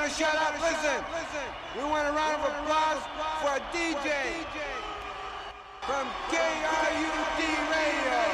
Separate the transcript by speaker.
Speaker 1: a shout out. Listen, we want a round of applause for a DJ from KRUD Radio.